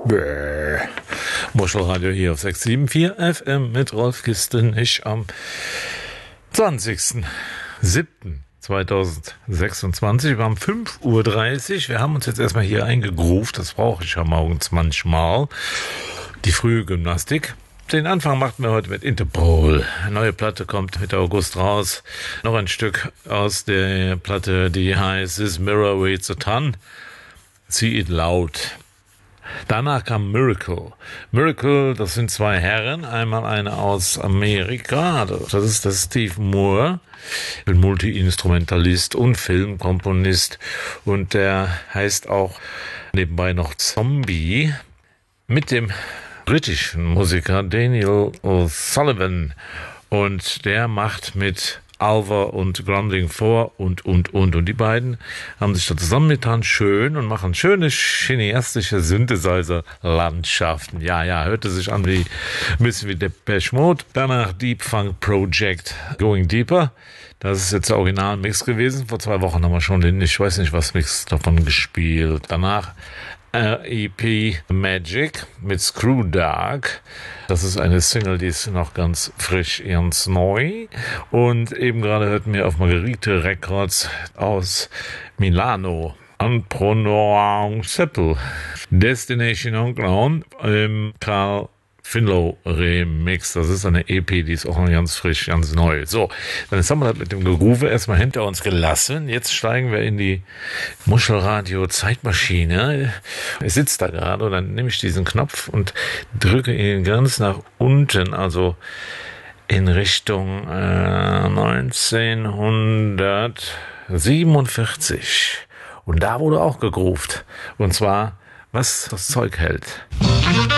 Bäh. Muschelradio hier auf 674 FM mit Rolf Kistenich am 20.07.2026. Wir haben 5.30 Uhr. Wir haben uns jetzt erstmal hier eingegroovt. Das brauche ich ja morgens manchmal. Die frühe Gymnastik. Den Anfang machten wir heute mit Interpol. Eine neue Platte kommt Mitte August raus. Noch ein Stück aus der Platte, die heißt This Mirror Weighs a Ton. See It Loud. Danach kam Miracle. Miracle, das sind zwei Herren. Einmal eine aus Amerika, das ist Steve Moore, ein Multi-Instrumentalist und Filmkomponist. Und der heißt auch nebenbei noch Zombie, mit dem britischen Musiker Daniel O'Sullivan. Und der macht mit Alva und Grounding vor und. Und die beiden haben sich da zusammengetan, schön, und machen schöne cineastische Synthesizer-Landschaften. Ja, hörte sich an wie, ein bisschen wie Depeche Mode. Danach Deep Funk Project Going Deeper. Das ist jetzt der Originalmix gewesen. Vor 2 Wochen haben wir schon den, ich weiß nicht was, Mix davon gespielt. Danach EP Magic mit Screw Dark. Das ist eine Single, die ist noch ganz frisch, ganz neu. Und eben gerade hörten wir auf Margherite Records aus Milano Unpronounceable Destination Unknown im Carl Finlow Remix. Das ist eine EP, die ist auch noch ganz frisch, ganz neu. So, dann haben wir das mit dem Groove erstmal hinter uns gelassen. Jetzt steigen wir in die Muschelradio Zeitmaschine. Ich sitze da gerade und dann nehme ich diesen Knopf und drücke ihn ganz nach unten, also in Richtung 1947. Und da wurde auch gegroovt. Und zwar, was das Zeug hält.